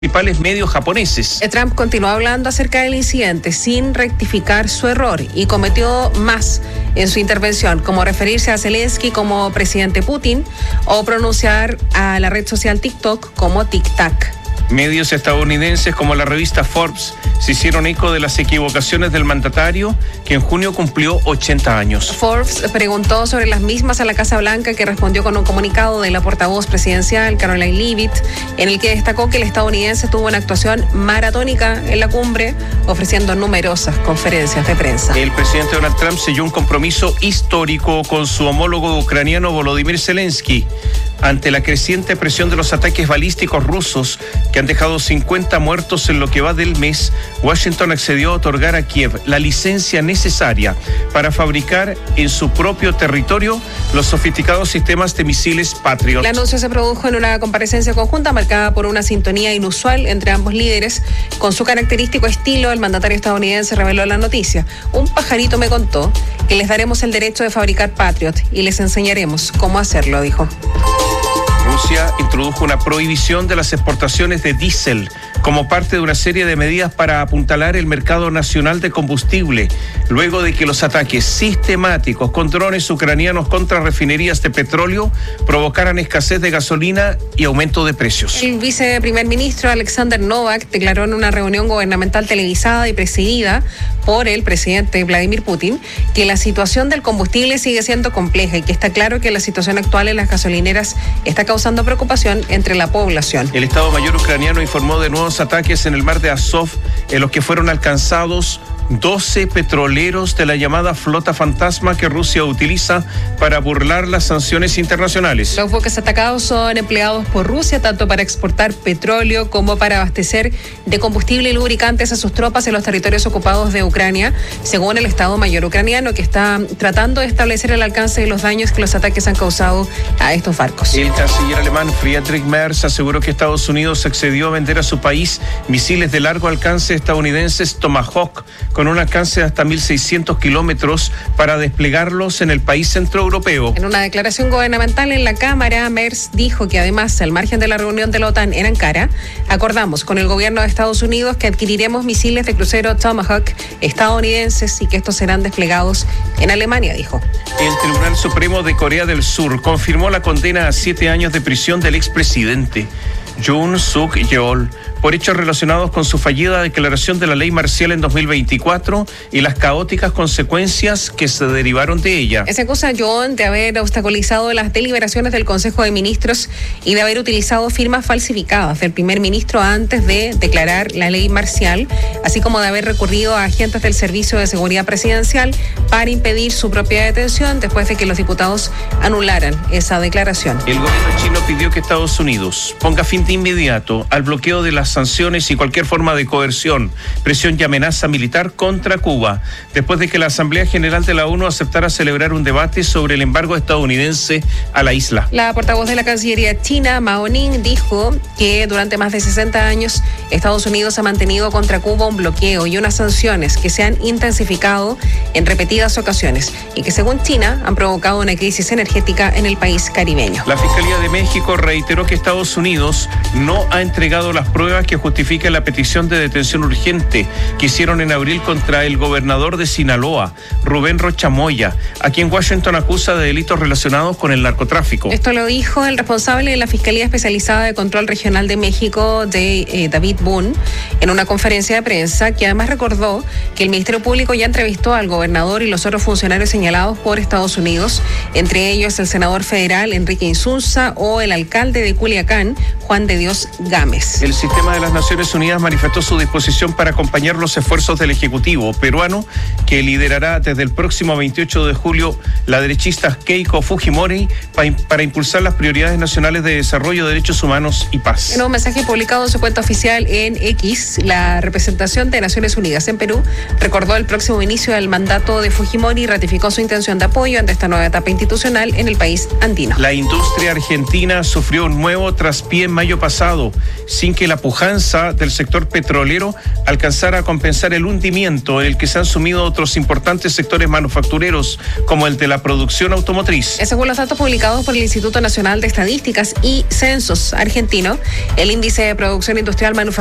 principales medios japoneses. Trump continuó hablando acerca del incidente sin rectificar su error y cometió más en su intervención, como referirse a Zelensky como presidente Putin o pronunciar a la red social TikTok como tic-tac. Medios estadounidenses como la revista Forbes se hicieron eco de las equivocaciones del mandatario, que en junio cumplió 80 años. Forbes preguntó sobre las mismas a la Casa Blanca, que respondió con un comunicado de la portavoz presidencial, Caroline Leavitt, en el que destacó que el estadounidense tuvo una actuación maratónica en la cumbre, ofreciendo numerosas conferencias de prensa. El presidente Donald Trump selló un compromiso histórico con su homólogo ucraniano Volodymyr Zelensky ante la creciente presión de los ataques balísticos rusos que han dejado 50 muertos en lo que va del mes. Washington accedió a otorgar a Kiev la licencia necesaria para fabricar en su propio territorio los sofisticados sistemas de misiles Patriot. El anuncio se produjo en una comparecencia conjunta marcada por una sintonía inusual entre ambos líderes. Con su característico estilo, el mandatario estadounidense reveló la noticia. Un pajarito me contó que les daremos el derecho de fabricar Patriot y les enseñaremos cómo hacerlo, dijo. Rusia introdujo una prohibición de las exportaciones de diésel como parte de una serie de medidas para apuntalar el mercado nacional de combustible, luego de que los ataques sistemáticos con drones ucranianos contra refinerías de petróleo provocaran escasez de gasolina y aumento de precios. El viceprimer ministro Alexander Novak declaró en una reunión gubernamental televisada y presidida por el presidente Vladimir Putin que la situación del combustible sigue siendo compleja y que está claro que la situación actual en las gasolineras está causando preocupación entre la población. El Estado Mayor ucraniano informó de nuevos ataques en el mar de Azov, en los que fueron alcanzados 12 petroleros de la llamada flota fantasma que Rusia utiliza para burlar las sanciones internacionales. Los buques atacados son empleados por Rusia tanto para exportar petróleo como para abastecer de combustible y lubricantes a sus tropas en los territorios ocupados de Ucrania, según el Estado Mayor ucraniano, que está tratando de establecer el alcance de los daños que los ataques han causado a estos barcos. El canciller alemán Friedrich Merz aseguró que Estados Unidos accedió a vender a su país misiles de largo alcance estadounidenses Tomahawk con un alcance de hasta 1.600 kilómetros para desplegarlos en el país centroeuropeo. En una declaración gubernamental en la Cámara, Merz dijo que además, al margen de la reunión de la OTAN en Ankara, acordamos con el gobierno de Estados Unidos que adquiriremos misiles de crucero Tomahawk estadounidenses y que estos serán desplegados en Alemania, dijo. El Tribunal Supremo de Corea del Sur confirmó la condena a 7 años de prisión del expresidente Yoon Suk Yeol por hechos relacionados con su fallida declaración de la ley marcial en 2024 y las caóticas consecuencias que se derivaron de ella. Se acusa a Yoon de haber obstaculizado las deliberaciones del Consejo de Ministros y de haber utilizado firmas falsificadas del primer ministro antes de declarar la ley marcial, así como de haber recurrido a agentes del Servicio de Seguridad Presidencial para impedir su propia detención después de que los diputados anularan esa declaración. El gobierno chino pidió que Estados Unidos ponga fin de inmediato al bloqueo de las sanciones y cualquier forma de coerción, presión y amenaza militar contra Cuba, después de que la Asamblea General de la ONU aceptara celebrar un debate sobre el embargo estadounidense a la isla. La portavoz de la Cancillería china, Mao Ning, dijo que durante más de 60 años Estados Unidos ha mantenido contra Cuba un bloqueo y unas sanciones que se han intensificado en repetidas ocasiones y que, según China, han provocado una crisis energética en el país caribeño. La Fiscalía de México reiteró que Estados Unidos no ha entregado las pruebas que justifican la petición de detención urgente que hicieron en abril contra el gobernador de Sinaloa, Rubén Rocha Moya, a quien Washington acusa de delitos relacionados con el narcotráfico. Esto lo dijo el responsable de la Fiscalía Especializada de Control Regional de México, David Boone, en una conferencia de prensa, que además recordó que el Ministerio Público ya entrevistó al gobernador y los otros funcionarios señalados por Estados Unidos, entre ellos el senador federal Enrique Insunza o el alcalde de Culiacán, Juan de Dios Gámez. El sistema de las Naciones Unidas manifestó su disposición para acompañar los esfuerzos del Ejecutivo peruano, que liderará desde el próximo 28 de julio la derechista Keiko Fujimori para impulsar las prioridades nacionales de desarrollo, derechos humanos y paz. En un mensaje publicado en su cuenta oficial en X, la representación de Naciones Unidas en Perú recordó el próximo inicio del mandato de Fujimori y ratificó su intención de apoyo ante esta nueva etapa institucional en el país andino. La industria argentina sufrió un nuevo traspié en mayo mayo pasado, sin que la pujanza del sector petrolero alcanzara a compensar el hundimiento en el que se han sumido otros importantes sectores manufactureros, como el de la producción automotriz. Según los datos publicados por el Instituto Nacional de Estadísticas y Censos argentino, el índice de producción industrial manufacturera